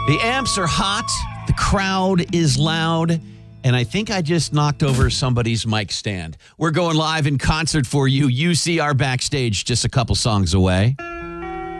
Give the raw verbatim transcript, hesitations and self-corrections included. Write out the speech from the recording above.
The amps are hot, the crowd is loud, and I think I just knocked over somebody's mic stand. We're going live in concert for you. You see our backstage just a couple songs away.